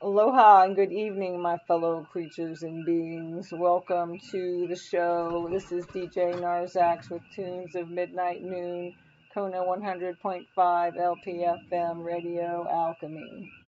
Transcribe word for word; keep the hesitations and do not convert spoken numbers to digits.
Aloha and good evening, my fellow creatures and beings. Welcome to the show. This is D J Narzax with Tunes of Midnight Noon, Kona one hundred point five L P F M Radio Alchemy.